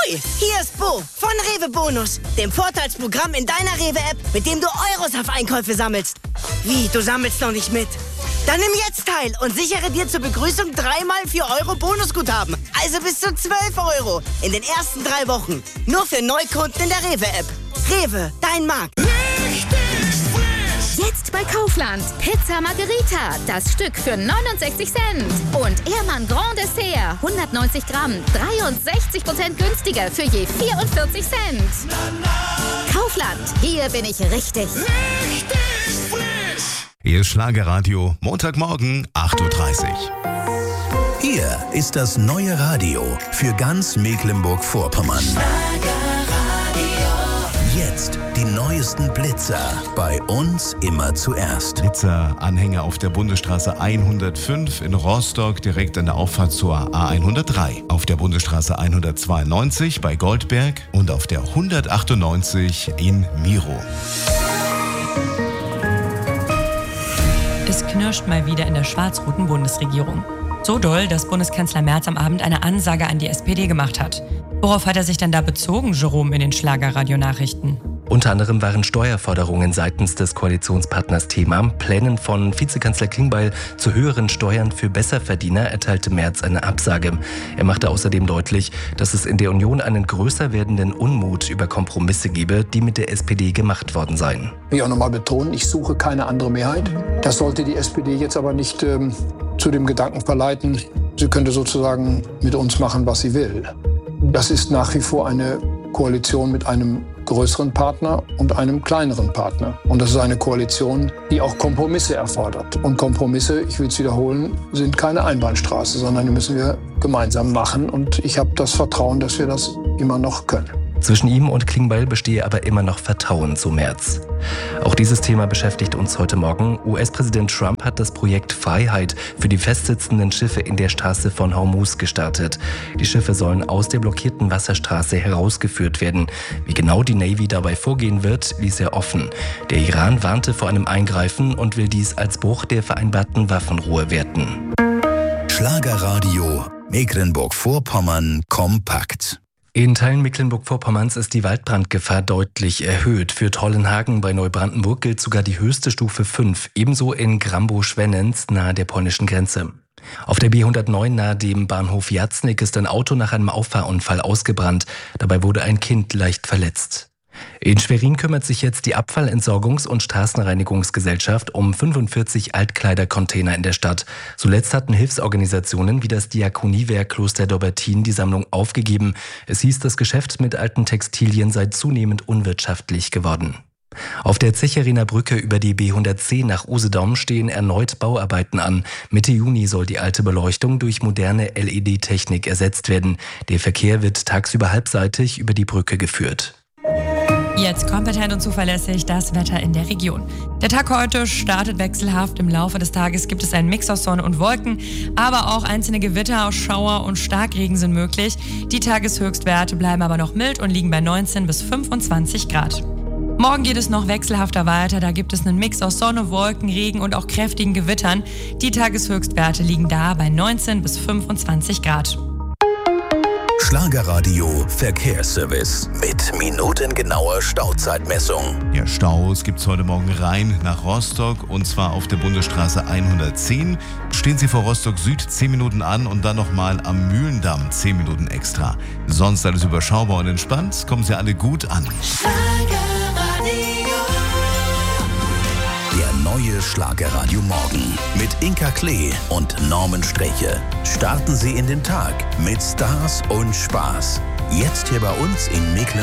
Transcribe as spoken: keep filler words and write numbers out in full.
Neu! Hier ist Bo von Rewe Bonus, dem Vorteilsprogramm in deiner Rewe-App, mit dem du Euros auf Einkäufe sammelst. Wie, du sammelst noch nicht mit? Dann nimm jetzt teil und sichere dir zur Begrüßung dreimal vier Euro Bonusguthaben. Also bis zu zwölf Euro in den ersten drei Wochen. Nur für Neukunden in der Rewe-App. Rewe, dein Markt. Jetzt bei Kaufland. Pizza Margherita, das Stück für neunundsechzig Cent. Und Ehrmann Grand Dessert, hundertneunzig Gramm, dreiundsechzig Prozent günstiger für je vierundvierzig Cent. Kaufland, hier bin ich richtig. Richtig frisch. Hier ist Schlagerradio, Montagmorgen, acht Uhr dreißig. Hier ist das neue Radio für ganz Mecklenburg-Vorpommern. Jetzt die neuesten Blitzer. Bei uns immer zuerst. Blitzer-Anhänger auf der Bundesstraße hundertfünf in Rostock, direkt an der Auffahrt zur A hundertdrei. Auf der Bundesstraße hundertzweiundneunzig bei Goldberg und auf der hundertachtundneunzig in Miro. Es knirscht mal wieder in der schwarz-roten Bundesregierung. So doll, dass Bundeskanzler Merz am Abend eine Ansage an die S P D gemacht hat. Worauf hat er sich denn da bezogen, Jerome, in den Schlagerradio-Nachrichten? Unter anderem waren Steuerforderungen seitens des Koalitionspartners Thema. Plänen von Vizekanzler Klingbeil zu höheren Steuern für Besserverdiener erteilte Merz eine Absage. Er machte außerdem deutlich, dass es in der Union einen größer werdenden Unmut über Kompromisse gebe, die mit der S P D gemacht worden seien. Ich will auch nochmal betonen, ich suche keine andere Mehrheit. Das sollte die S P D jetzt aber nicht ähm, zu dem Gedanken verleiten, sie könnte sozusagen mit uns machen, was sie will. Das ist nach wie vor eine Koalition mit einem größeren Partner und einem kleineren Partner. Und das ist eine Koalition, die auch Kompromisse erfordert. Und Kompromisse, ich will es wiederholen, sind keine Einbahnstraße, sondern die müssen wir gemeinsam machen. Und ich habe das Vertrauen, dass wir das immer noch können. Zwischen ihm und Klingbeil bestehe aber immer noch Vertrauen zu Merz. Auch dieses Thema beschäftigt uns heute Morgen. U S-Präsident Trump hat das Projekt Freiheit für die festsitzenden Schiffe in der Straße von Hormuz gestartet. Die Schiffe sollen aus der blockierten Wasserstraße herausgeführt werden. Wie genau die Navy dabei vorgehen wird, ließ er offen. Der Iran warnte vor einem Eingreifen und will dies als Bruch der vereinbarten Waffenruhe werten. Schlagerradio Mecklenburg-Vorpommern kompakt. In Teilen Mecklenburg-Vorpommerns ist die Waldbrandgefahr deutlich erhöht. Für Tollenhagen bei Neubrandenburg gilt sogar die höchste Stufe fünf, ebenso in Grambow-Schwennens nahe der polnischen Grenze. Auf der B hundertneun nahe dem Bahnhof Jatznik ist ein Auto nach einem Auffahrunfall ausgebrannt. Dabei wurde ein Kind leicht verletzt. In Schwerin kümmert sich jetzt die Abfallentsorgungs- und Straßenreinigungsgesellschaft um fünfundvierzig Altkleidercontainer in der Stadt. Zuletzt hatten Hilfsorganisationen wie das Diakoniewerk Kloster Dobbertin die Sammlung aufgegeben. Es hieß, das Geschäft mit alten Textilien sei zunehmend unwirtschaftlich geworden. Auf der Zecheriner Brücke über die B hundertzehn nach Usedom stehen erneut Bauarbeiten an. Mitte Juni soll die alte Beleuchtung durch moderne L E D-Technik ersetzt werden. Der Verkehr wird tagsüber halbseitig über die Brücke geführt. Jetzt kompetent und zuverlässig das Wetter in der Region. Der Tag heute startet wechselhaft. Im Laufe des Tages gibt es einen Mix aus Sonne und Wolken, aber auch einzelne Gewitter, Schauer und Starkregen sind möglich. Die Tageshöchstwerte bleiben aber noch mild und liegen bei neunzehn bis fünfundzwanzig Grad. Morgen geht es noch wechselhafter weiter. Da gibt es einen Mix aus Sonne, Wolken, Regen und auch kräftigen Gewittern. Die Tageshöchstwerte liegen da bei neunzehn bis fünfundzwanzig Grad. Schlagerradio Verkehrsservice mit minutengenauer Stauzeitmessung. Ja, Staus gibt's heute Morgen rein nach Rostock und zwar auf der Bundesstraße hundertzehn. Stehen Sie vor Rostock Süd zehn Minuten an und dann nochmal am Mühlendamm zehn Minuten extra. Sonst alles überschaubar und entspannt. Kommen Sie alle gut an. Der neue Schlagerradio Morgen mit Inka Klee und Norman Streche. Starten Sie in den Tag mit Stars und Spaß. Jetzt hier bei uns in Mecklenburg.